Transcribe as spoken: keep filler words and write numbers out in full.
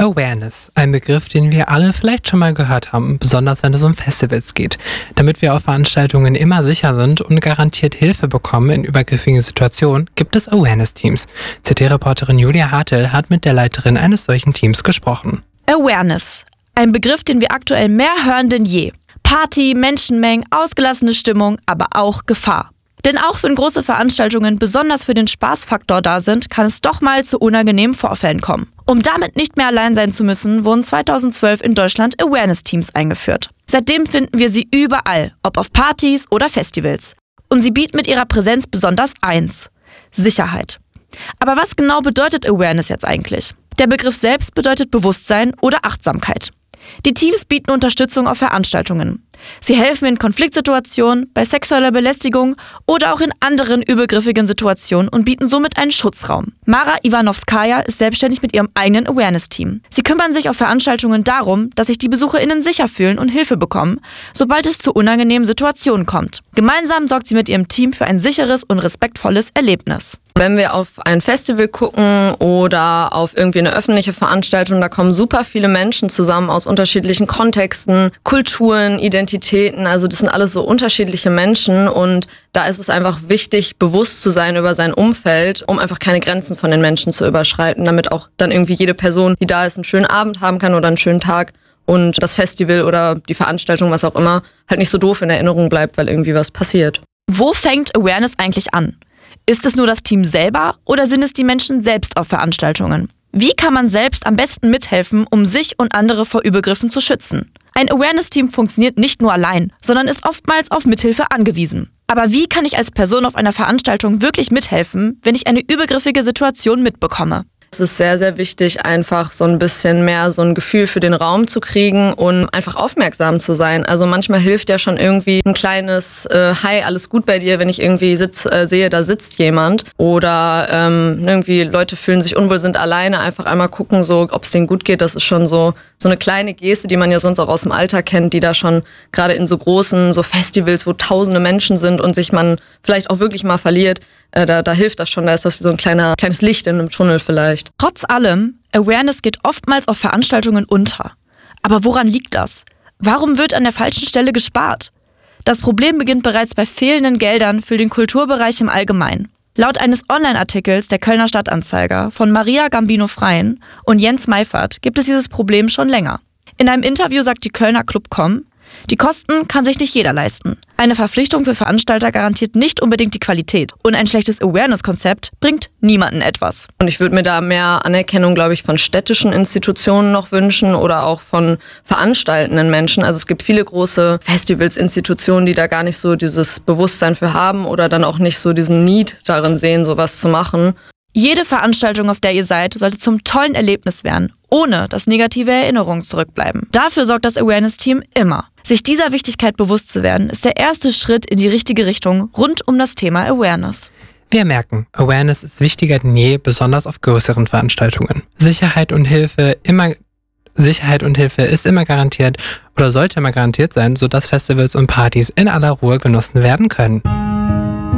Awareness, ein Begriff, den wir alle vielleicht schon mal gehört haben, besonders wenn es um Festivals geht. Damit wir auf Veranstaltungen immer sicher sind und garantiert Hilfe bekommen in übergriffigen Situationen, gibt es Awareness-Teams. C T-Reporterin Julia Hartl hat mit der Leiterin eines solchen Teams gesprochen. Awareness, ein Begriff, den wir aktuell mehr hören denn je. Party, Menschenmengen, ausgelassene Stimmung, aber auch Gefahr. Denn auch wenn große Veranstaltungen besonders für den Spaßfaktor da sind, kann es doch mal zu unangenehmen Vorfällen kommen. Um damit nicht mehr allein sein zu müssen, wurden zweitausendzwölf in Deutschland Awareness-Teams eingeführt. Seitdem finden wir sie überall, ob auf Partys oder Festivals. Und sie bieten mit ihrer Präsenz besonders eins: Sicherheit. Aber was genau bedeutet Awareness jetzt eigentlich? Der Begriff selbst bedeutet Bewusstsein oder Achtsamkeit. Die Teams bieten Unterstützung auf Veranstaltungen. Sie helfen in Konfliktsituationen, bei sexueller Belästigung oder auch in anderen übergriffigen Situationen und bieten somit einen Schutzraum. Mara Ivanovskaya ist selbstständig mit ihrem eigenen Awareness-Team. Sie kümmern sich auf Veranstaltungen darum, dass sich die BesucherInnen sicher fühlen und Hilfe bekommen, sobald es zu unangenehmen Situationen kommt. Gemeinsam sorgt sie mit ihrem Team für ein sicheres und respektvolles Erlebnis. Wenn wir auf ein Festival gucken oder auf irgendwie eine öffentliche Veranstaltung, da kommen super viele Menschen zusammen aus unterschiedlichen Kontexten, Kulturen, Identitäten. Also das sind alles so unterschiedliche Menschen und da ist es einfach wichtig, bewusst zu sein über sein Umfeld, um einfach keine Grenzen von den Menschen zu überschreiten, damit auch dann irgendwie jede Person, die da ist, einen schönen Abend haben kann oder einen schönen Tag und das Festival oder die Veranstaltung, was auch immer, halt nicht so doof in Erinnerung bleibt, weil irgendwie was passiert. Wo fängt Awareness eigentlich an? Ist es nur das Team selber oder sind es die Menschen selbst auf Veranstaltungen? Wie kann man selbst am besten mithelfen, um sich und andere vor Übergriffen zu schützen? Ein Awareness-Team funktioniert nicht nur allein, sondern ist oftmals auf Mithilfe angewiesen. Aber wie kann ich als Person auf einer Veranstaltung wirklich mithelfen, wenn ich eine übergriffige Situation mitbekomme? Es ist sehr, sehr wichtig, einfach so ein bisschen mehr so ein Gefühl für den Raum zu kriegen und einfach aufmerksam zu sein. Also manchmal hilft ja schon irgendwie ein kleines äh, Hi, alles gut bei dir, wenn ich irgendwie sitz, äh, sehe, da sitzt jemand. Oder ähm, irgendwie Leute fühlen sich unwohl, sind alleine, einfach einmal gucken, so, ob es denen gut geht. Das ist schon so, so eine kleine Geste, die man ja sonst auch aus dem Alltag kennt, die da schon gerade in so großen so Festivals, wo tausende Menschen sind und sich man vielleicht auch wirklich mal verliert, äh, da, da hilft das schon. Da ist das wie so ein kleiner, kleines Licht in einem Tunnel vielleicht. Trotz allem, Awareness geht oftmals auf Veranstaltungen unter. Aber woran liegt das? Warum wird an der falschen Stelle gespart? Das Problem beginnt bereits bei fehlenden Geldern für den Kulturbereich im Allgemeinen. Laut eines Online-Artikels der Kölner Stadtanzeiger von Maria Gambino-Freien und Jens Meifert gibt es dieses Problem schon länger. In einem Interview sagt die Kölner Clubcom: Die Kosten kann sich nicht jeder leisten. Eine Verpflichtung für Veranstalter garantiert nicht unbedingt die Qualität. Und ein schlechtes Awareness-Konzept bringt niemanden etwas. Und ich würde mir da mehr Anerkennung, glaube ich, von städtischen Institutionen noch wünschen oder auch von veranstaltenden Menschen. Also es gibt viele große Festivals, Institutionen, die da gar nicht so dieses Bewusstsein für haben oder dann auch nicht so diesen Need darin sehen, sowas zu machen. Jede Veranstaltung, auf der ihr seid, sollte zum tollen Erlebnis werden, ohne dass negative Erinnerungen zurückbleiben. Dafür sorgt das Awareness-Team immer. Sich dieser Wichtigkeit bewusst zu werden, ist der erste Schritt in die richtige Richtung rund um das Thema Awareness. Wir merken, Awareness ist wichtiger denn je, besonders auf größeren Veranstaltungen. Sicherheit und Hilfe immer Sicherheit und Hilfe ist immer garantiert oder sollte immer garantiert sein, sodass Festivals und Partys in aller Ruhe genossen werden können.